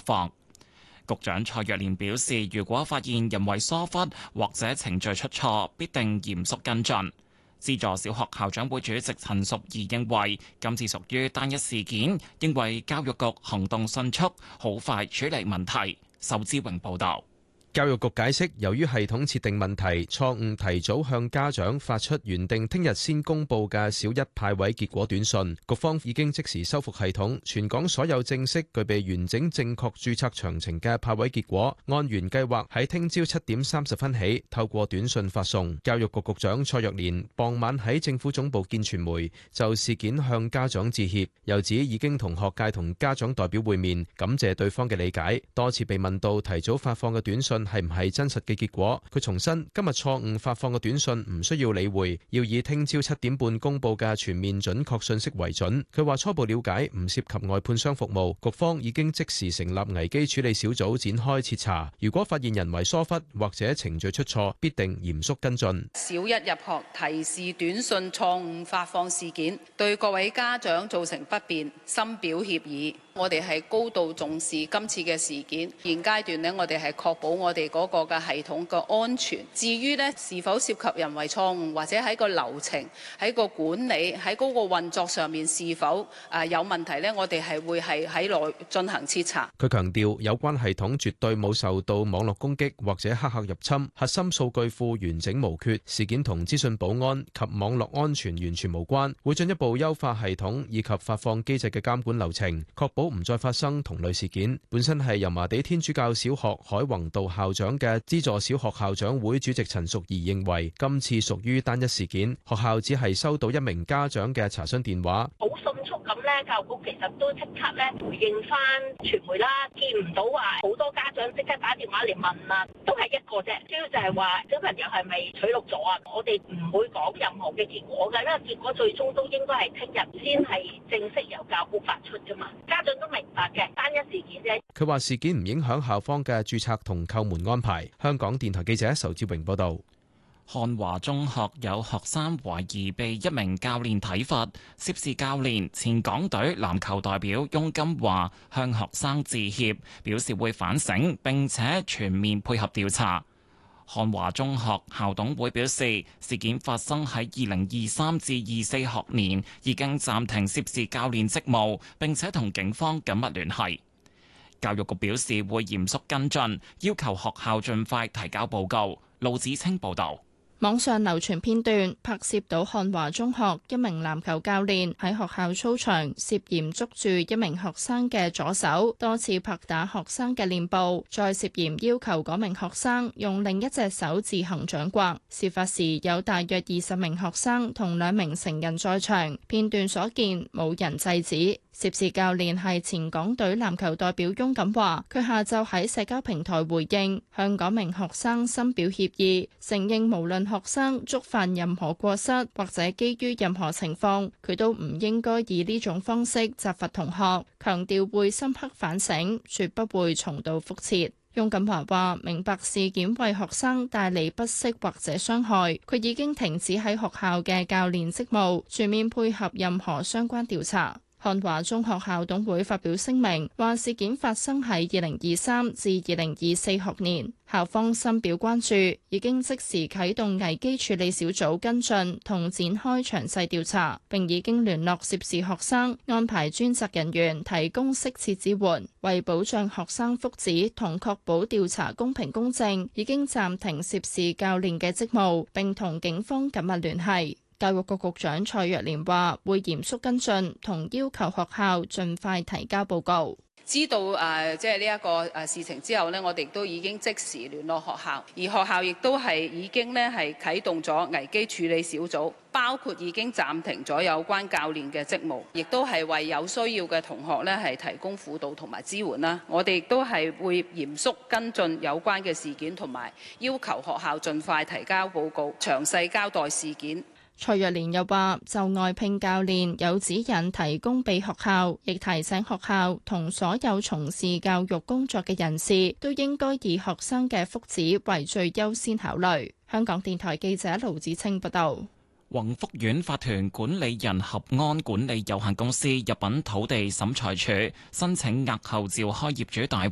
放。局長蔡若蓮表示，如果發現人為疏忽或者程序出錯，必定嚴肅跟進。資助小學校長會主席陳淑儀認為，今次屬於單一事件，認為教育局行動迅速，好快處理問題。仇志榮報導。 教育局解釋，由於系統設定問題，錯誤提早向家長發出原定聽日先公佈嘅小一派位結果短訊，局方已經即時修復系統，全港所有正式具備完整正確註冊詳情嘅派位結果，按原計劃喺聽朝7:30起透過短訊發送。教育局局長蔡若蓮傍晚喺政府總部見傳媒，就事件向家長致歉，又指已經同學界同家長代表會面，感謝對方嘅理解。多次被問到提早發放嘅短訊係唔係真實嘅結果，佢重申今日錯誤發放嘅短訊唔需要理會，要以聽朝7:30公佈嘅全面準確信息為準。佢話初步了解唔涉及外判商服務，局方已經即時成立危機處理小組展開徹查，如果發現人為疏忽或者程序出錯，必定嚴肅跟進。 小一入學提示短訊錯誤發放事件，對各位家長造成不便，深表歉意。我哋係高度重視今次嘅事件，現階段呢，我哋係確保我哋嗰個嘅系統嘅安全。至於呢是否涉及人為錯誤，或者喺個流程、喺個管理、喺嗰個運作上面是否有問題呢？我哋係會係喺內進行徹查。 佢強調有關系統絕對冇受到網絡攻擊或者黑客入侵，核心數據庫完整無缺，事件同資訊保安及網絡安全完全無關，會進一步優化系統以及發放機制嘅監管流程，確保唔再發生同類事件。本身係油麻地天主教小學海泓道校長嘅資助小學校長會主席陳淑儀認為，今次屬於單一事件，學校只係收到一名家長嘅查詢電話， 好迅速咁咧，教育局其實都即刻咧回應翻傳媒啦，見唔到話好多家長即刻打電話嚟問啊，都係一個啫，主要就係話小朋友係咪取錄咗啊？我哋唔會講任何嘅結果嘅，因為結果最終都應該係聽日先係正式由教育局發出噶嘛，家長都明白嘅，單一事件啫。 佢話事件唔影響校方嘅註冊同叩門安排。香港電台記者仇志榮報道。 漢華中學有學生懷疑被一名教練體罰，涉事教練前港隊籃球代表翁金華向學生致歉，表示會反省並且全面配合調查。漢華中學校董會表示，事件發生喺2023至24學年，已經暫停涉事教練職務，並且同警方緊密聯繫。教育局表示會嚴肅跟進，要求學校盡快提交報告。盧子清報導。 網上流傳片段拍攝到漢華中學一名籃球教練喺學校操場涉嫌捉住一名學生嘅左手，多次拍打學生嘅臉部，再涉嫌要求嗰名學生用另一隻手自行掌摑。事發時有大約20名學生同2名成人在場，片段所見冇人制止。涉事教練係前港隊籃球代表翁錦華，佢下晝喺社交平台回應，向嗰名學生深表歉意，承認無論學生觸犯任何過失或者基於任何情況，佢都唔應該以呢種方式責罰同學，強調會深刻反省，絕不會重蹈覆轍。翁錦華話：明白事件為學生帶嚟不適或者傷害，佢已經停止喺學校嘅教練職務，全面配合任何相關調查。漢華中學校董會發表聲明，話事件發生喺2023至2024學年，校方深表關注，已經即時啟動危機處理小組跟進同展開詳細調查，並已經聯絡涉事學生，安排專責人員提供適切支援，為保障學生福祉同確保調查公平公正，已經暫停涉事教練嘅職務，並同警方緊密聯繫。教育局局長蔡若蓮話會嚴肅跟進，同要求學校盡快提交報告。 知道即係呢一個事情之後呢，我哋都已經即時聯絡學校，而學校亦都係已經呢係啟動咗危機處理小組，包括已經暫停咗有關教練嘅職務，亦都係為有需要嘅同學呢係提供輔導同埋支援啦。我哋亦都係會嚴肅跟進有關嘅事件，同埋要求學校盡快提交報告，詳細交代事件。 蔡若蓮又話：就外聘教練有指引提供俾學校，亦提醒學校同所有從事教育工作嘅人士都應該以學生嘅福祉為最優先考慮。香港電台記者盧子清報道。 宏福苑法團管理人合安管理有限公司入稟土地審裁處申請押後召開業主大